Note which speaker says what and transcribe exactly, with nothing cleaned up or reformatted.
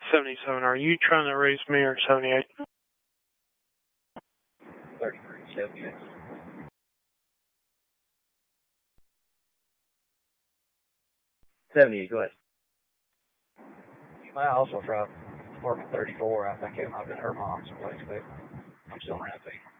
Speaker 1: seventy-seven, are you trying to raise me or seventy-eight?
Speaker 2: thirty-three, seventy-eight. seventy-eight, go ahead. You might also try apartment thirty-four. I think it might have been her mom's place, but I'm still around.